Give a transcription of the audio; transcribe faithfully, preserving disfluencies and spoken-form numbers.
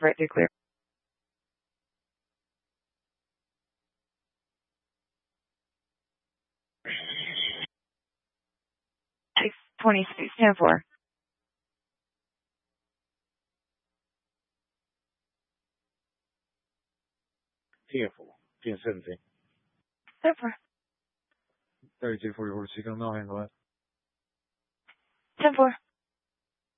right to clear. six twenty-six, ten four. ten four. ten seventeen. ten four. thirty-two forty-four, she come on, go ahead. ten four.